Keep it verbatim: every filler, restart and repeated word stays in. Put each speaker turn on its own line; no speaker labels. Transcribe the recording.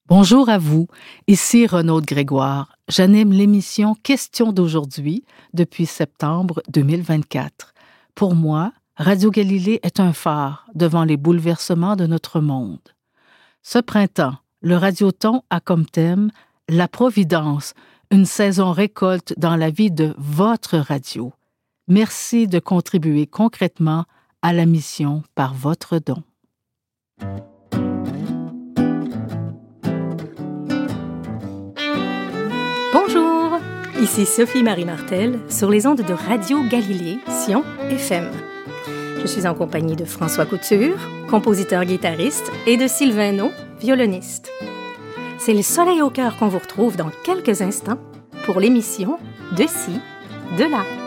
Bonjour à vous, ici Renaud Grégoire. J'anime l'émission Questions d'aujourd'hui depuis septembre deux mille vingt-quatre. Pour moi, Radio Galilée est un phare devant les bouleversements de notre monde. Ce printemps, le Radioton a comme thème La Providence, une saison récolte dans la vie de votre radio. Merci de contribuer concrètement à la mission par votre don.
Bonjour, ici Sophie-Marie Martel sur les ondes de Radio Galilée, Sion F M. Je suis en compagnie de François Couture, compositeur-guitariste, et de Sylvain Naud, violoniste. C'est le soleil au cœur qu'on vous retrouve dans quelques instants pour l'émission De ci, de là.